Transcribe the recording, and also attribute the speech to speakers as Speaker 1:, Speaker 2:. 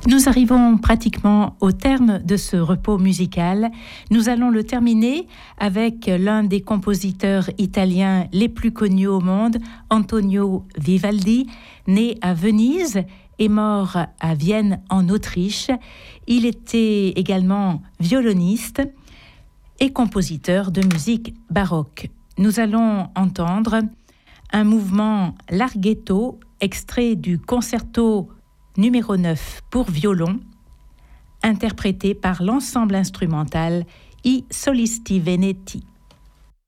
Speaker 1: Nous arrivons pratiquement au terme de ce repos musical. Nous allons le terminer avec l'un des compositeurs italiens les plus connus au monde, Antonio Vivaldi, né à Venise et mort à Vienne en Autriche. Il était également violoniste et compositeur de musique baroque. Nous allons entendre un mouvement larghetto extrait du concerto numéro 9 pour violon, interprété par l'ensemble instrumental I Solisti Veneti.